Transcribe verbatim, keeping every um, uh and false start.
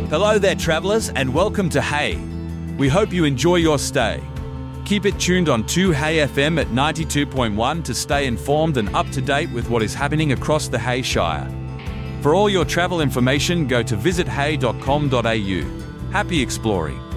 Hello there, travellers, and welcome to Hay. We hope you enjoy your stay. Keep it tuned on two Hay F M at ninety-two point one to stay informed and up to date with what is happening across the Hay Shire. For all your travel information, go to visit hay dot com dot a u. Happy exploring.